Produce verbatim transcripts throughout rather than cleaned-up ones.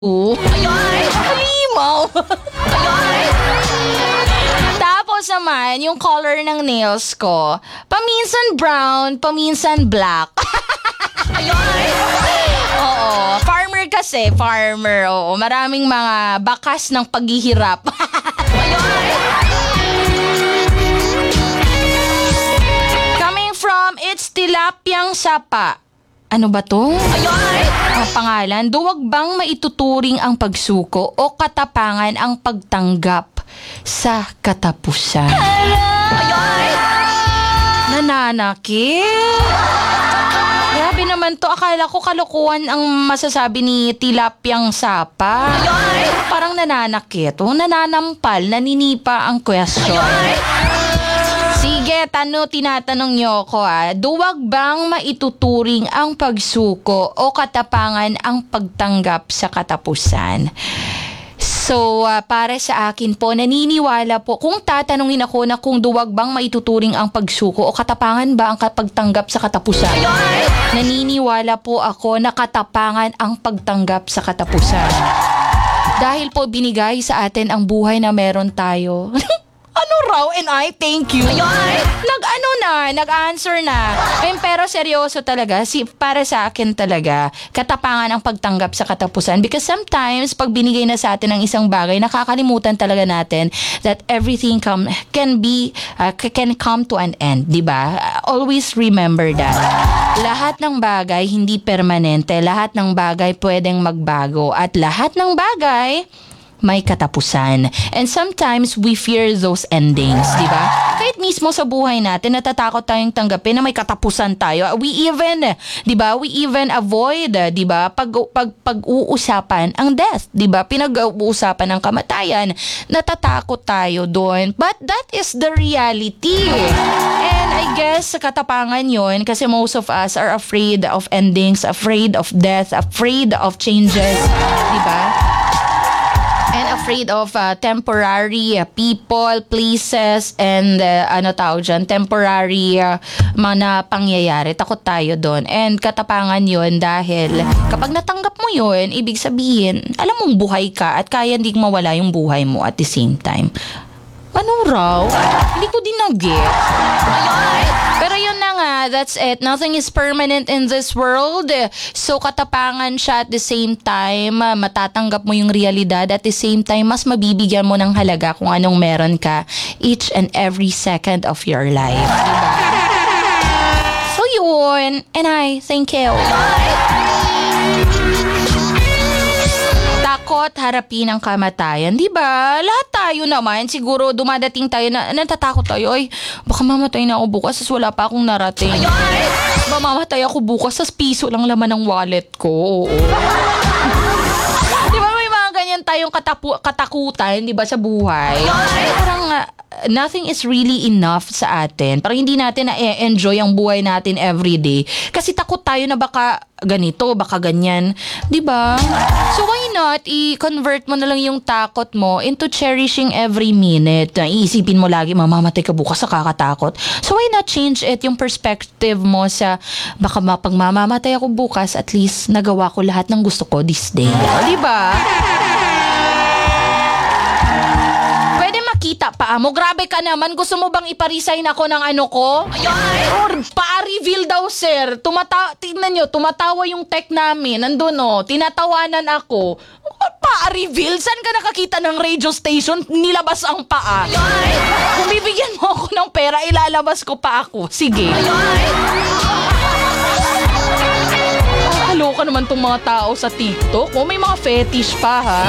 Oo. Halimaw. Tapos naman, yung color ng nails ko, paminsan brown, paminsan black. Oo, farmer kasi, farmer. Oo, maraming mga bakas ng paghihirap. Coming from It's Tilapyang Sapa. Ano ba to? Ang pangalan, duwag bang maituturing ang pagsuko o katapangan ang pagtanggap sa katapusan? Nananakit. Grabe naman to. Akala ko kalokohan ang masasabi ni Tilapyang Sapa. Parang nananakit. O, nananampal, naninipa ang question. Sige, tano, tinatanong niyo ako ah. Duwag bang maituturing ang pagsuko o katapangan ang pagtanggap sa katapusan? So, uh, para sa akin po, naniniwala po, kung tatanungin ako na kung duwag bang maituturing ang pagsuko o katapangan ba ang pagtanggap sa katapusan, naniniwala po ako na katapangan ang pagtanggap sa katapusan. Dahil po binigay sa atin ang buhay na meron tayo. Ano raw? And I thank you. Nag-ano na, nag-answer na. Eh, pero seryoso talaga, si, para sa akin talaga, katapangan ang pagtanggap sa katapusan. Because sometimes, pag binigay na sa atin ang isang bagay, nakakalimutan talaga natin that everything come, can be, uh, can come to an end. Diba? Always remember that. Lahat ng bagay hindi permanente. Lahat ng bagay pwedeng magbago. At lahat ng bagay may katapusan. And sometimes we fear those endings, di ba? Kahit mismo sa buhay natin, natatakot tayong tanggapin na may katapusan tayo. We even, di ba? We even avoid, di ba? Pag, pag, pag-uusapan ang death, di ba? Pinag-uusapan ang kamatayan. Natatakot tayo doon. But that is the reality. And I guess sa katapangan yon, kasi most of us are afraid of endings, afraid of death, afraid of changes, di ba? And afraid of uh, temporary uh, people, places, and uh, ano tawag dyan, temporary uh, mga pangyayari. Takot tayo doon. And katapangan yun dahil kapag natanggap mo yun, ibig sabihin, alam mong buhay ka at kaya hindi mawala yung buhay mo at the same time. Ano raw? Hindi ko din nag-get. Pero yun na nga, that's it. Nothing is permanent in this world. So katapangan siya at the same time, matatanggap mo yung realidad. At the same time, mas mabibigyan mo ng halaga kung anong meron ka each and every second of your life. Diba? So yun. And I thank you. Takot harapin ang kamatayan, di ba? Lahat tayo naman, siguro dumadating tayo na natatakot tayo, ay baka mamatay na ako bukas, tas wala pa akong narating. Mamamatay ako bukas, tas piso lang laman ng wallet ko. Oo. Di ba may mga ganyan tayong katapu- katakutan, di ba, sa buhay? Parang uh, nothing is really enough sa atin. Parang hindi natin na-enjoy ang buhay natin everyday. Kasi takot tayo na baka ganito, baka ganyan. Diba? So why not i-convert mo na lang yung takot mo into cherishing every minute. Iisipin mo lagi, mamamatay ka bukas sa kakatakot. So why not change it, yung perspective mo sa baka pag mamamatay ako bukas, at least nagawa ko lahat ng gusto ko this day. Diba? Kita pa mo. Grabe ka naman. Gusto mo bang ipa-resign ako ng ano ko? Or pa-reveal daw, sir. Tumata tingnan nyo, tumatawa yung tech namin. Nandun o, tinatawanan ako. Pa-reveal? Saan ka nakakita ng radio station? Nilabas ang paa. Kung bibigyan mo ako ng pera, ilalabas ko pa ako. Sige. Halo ka naman tong mga tao sa TikTok. O, may mga fetish pa, ha?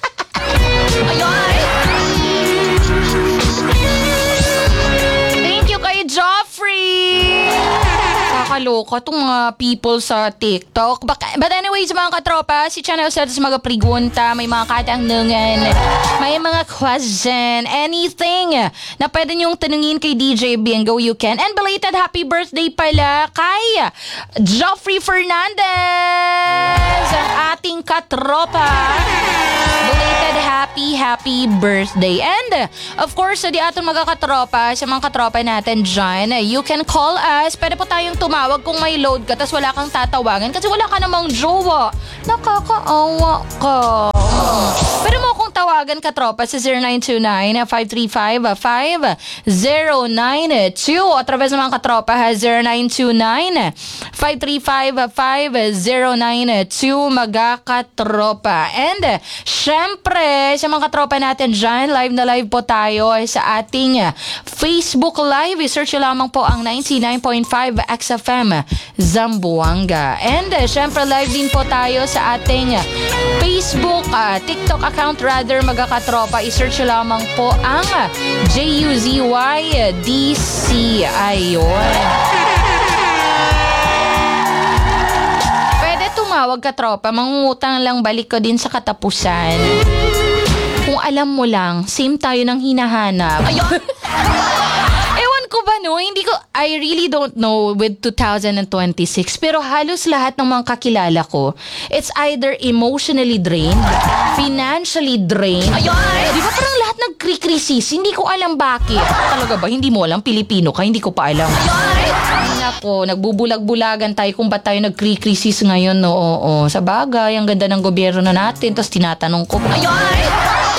Joffrey! Kakaloka itong mga people sa TikTok. But, but anyways, mga katropa, si Channel Setos magapregunta, may mga katanungan, may mga question, anything na pwede niyong tanungin kay D J Bingo, you can. And belated happy birthday pala kay Joffrey Fernandez, ang ating katropa. Belated happy happy, happy birthday. And, of course, sa di aton mga katropa, sa mga katropa natin dyan, you can call us. Pwede po tayong tumawag kung may load ka tapos wala kang tatawagan kasi wala ka namang jowa. Nakakaawa ka. Pwede mo akong tawagan katropa sa zero nine two nine, five three five, five zero nine two o através ng mga katropa ha, zero nine two nine, five three five, five zero nine two mga katropa. And syempre sa mga katropa natin dyan, live na live po tayo sa ating Facebook Live. I-search lamang po ang ninety-nine point five X F M Zamboanga. And syempre live din po tayo sa ating Facebook, uh, TikTok account rather mga katropa. I-search lamang po ang J U Z Y D C. Ayun. Pwede tumawag katropa. Mangungutang lang, balik ko din sa katapusan. Kung alam mo lang, same tayo ng hinahanap. Ayun. Ewan ko ba no, hindi ko, I really don't know with two thousand twenty-six, pero halos lahat ng mga kakilala ko, it's either emotionally drained, financially drained. Ayun! Di ba parang lahat nagkri-krisis? Hindi ko alam bakit. Talaga ba? Hindi mo alam? Pilipino ka? Hindi ko pa alam. Ayun! Nako, nagbubulag-bulagan tayo kung ba't tayo nagkri-krisis ngayon. No? Oo, sa bagay, ang ganda ng gobyerno natin, tapos tinatanong ko. Ayun!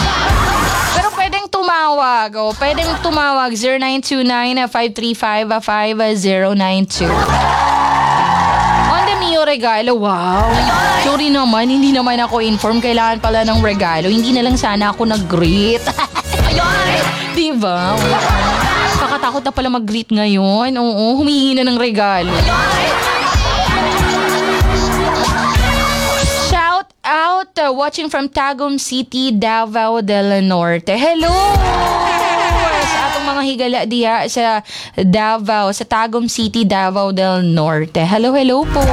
Tumawag. O, pwedeng tumawag zero nine two nine, five three five, five zero nine two. On the Mio regalo. Wow. Sorry naman, hindi naman ako inform. Kailangan pala ng regalo. Hindi na lang sana ako nag-greet. Diba? Kakatakot na pala mag-greet ngayon. Oo, humihingi na ng regalo. Out uh, watching from Tagum City, Davao del Norte. Hello! Sa atong mga higala diya sa Davao, sa Tagum City, Davao del Norte. Hello, hello po.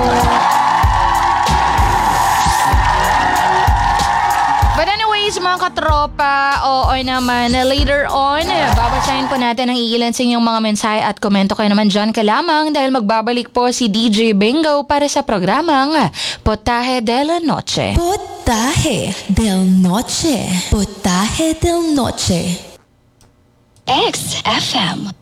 But anyways, mga katropa, oo naman, later on, babasahin po natin ang iilan sa inyong mga mensahe at komento. Kayo naman dyan ka lamang dahil magbabalik po si D J Bingo para sa programang Potahe de la Noche. Potahe del Noche. Potahe del Noche. X F M.